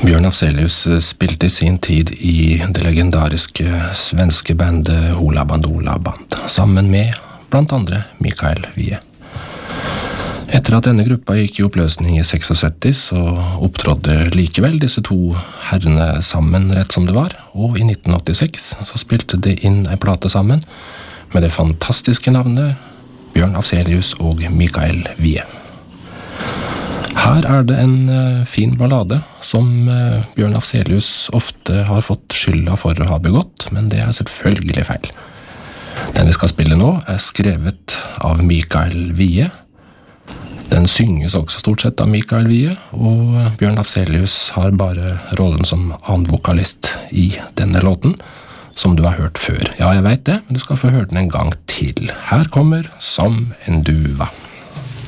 Bjørn Afzelius spilte i sin tid i det legendariske svenske bandet Hoola Bandoola Band, sammen med blant andre Mikael Wiehe. Etter at denne gruppa gikk i oppløsning i 76, så opptrådde likevel disse to herrene sammen rett som det var, og i 1986 så spilte de inn en plate sammen med det fantastiske navnet Bjørn Afzelius og Mikael Wiehe. Her er det en fin ballade som Bjørn Afzelius ofte har fått skylda for å ha begått, men det er selvfølgelig feil. Den vi skal spille nå er skrevet av Mikael Wiehe. Den synges også stort sett av Mikael Wiehe, og Bjørn Afzelius har bare rollen som andvokalist i denne låten, som du har hørt før. Ja, jeg vet det, men du skal få høre den en gang til. Her kommer Som en duva.